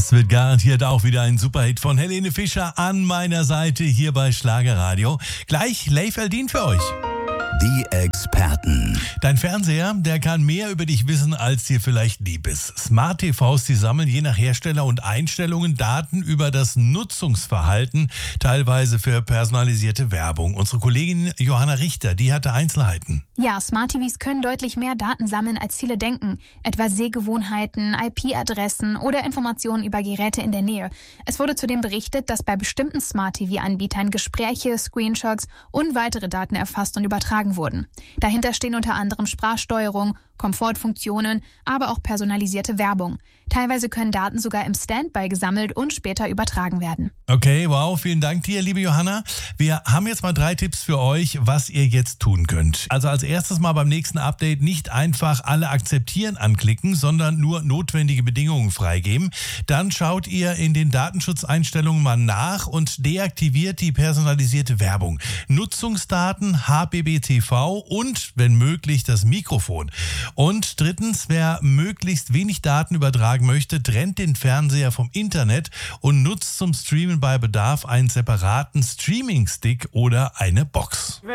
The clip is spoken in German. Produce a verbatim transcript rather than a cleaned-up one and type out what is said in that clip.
Das wird garantiert auch wieder ein Superhit von Helene Fischer an meiner Seite hier bei Schlagerradio. Gleich Leif Eldin für euch. Die Experten. Dein Fernseher, der kann mehr über dich wissen, als dir vielleicht lieb ist. Smart T Vs, die sammeln je nach Hersteller und Einstellungen Daten über das Nutzungsverhalten, teilweise für personalisierte Werbung. Unsere Kollegin Johanna Richter, die hatte Einzelheiten. Ja, Smart T Vs können deutlich mehr Daten sammeln, als viele denken. Etwa Sehgewohnheiten, I P-Adressen oder Informationen über Geräte in der Nähe. Es wurde zudem berichtet, dass bei bestimmten Smart T V-Anbietern Gespräche, Screenshots und weitere Daten erfasst und übertragen wurden. Dahinter stehen unter anderem Sprachsteuerung, Komfortfunktionen, aber auch personalisierte Werbung. Teilweise können Daten sogar im Standby gesammelt und später übertragen werden. Okay, wow, vielen Dank dir, liebe Johanna. Wir haben jetzt mal drei Tipps für euch, was ihr jetzt tun könnt. Also als erstes mal beim nächsten Update nicht einfach alle akzeptieren anklicken, sondern nur notwendige Bedingungen freigeben. Dann schaut ihr in den Datenschutzeinstellungen mal nach und deaktiviert die personalisierte Werbung. Nutzungsdaten, H B B T V und, wenn möglich, das Mikrofon. Und drittens, wer möglichst wenig Daten übertragen möchte, trennt den Fernseher vom Internet und nutzt zum Streamen bei Bedarf einen separaten Streaming-Stick oder eine Box.